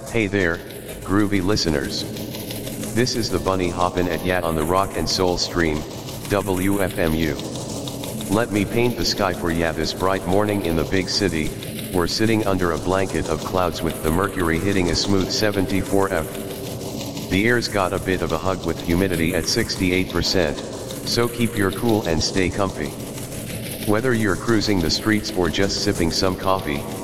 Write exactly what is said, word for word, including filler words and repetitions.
Hey there, groovy listeners. This is the Bunny Hoppin' at Yat on the Rock and Soul Stream, W F M U. Let me paint the sky for ya this bright morning in the big city. We're sitting under a blanket of clouds with the mercury hitting a smooth seventy-four degrees. The air's got a bit of a hug with humidity at sixty-eight percent, so keep your cool and stay comfy. Whether you're cruising the streets or just sipping some coffee,